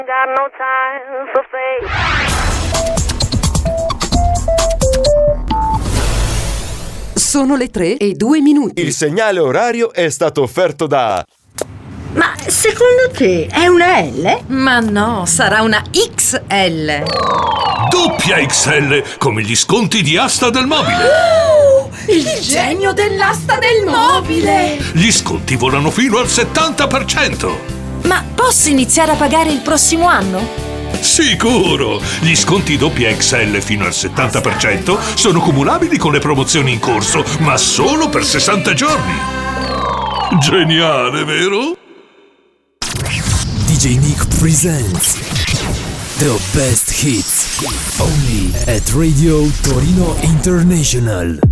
Got no time for fake. Sono le 3:02. Il segnale orario è stato offerto da... Ma secondo te è una L? Ma no, sarà una XL. Doppia XL, come gli sconti di Asta del Mobile. Il genio dell'asta del mobile! Gli sconti volano fino al 70%. Ma posso iniziare a pagare il prossimo anno? Sicuro! Gli sconti doppia XL fino al 70% sono cumulabili con le promozioni in corso, ma solo per 60 giorni. Geniale, vero? DJ Nick presents the best hits only at Radio Torino International.